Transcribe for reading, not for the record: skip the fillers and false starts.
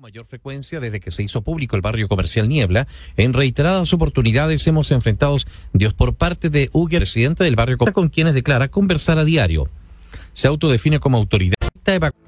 mayor frecuencia desde que se hizo público el barrio comercial Niebla. En reiteradas oportunidades hemos enfrentado Dios por parte de Uger, presidente del barrio, con quienes declara conversar a diario. Se autodefine como autoridad.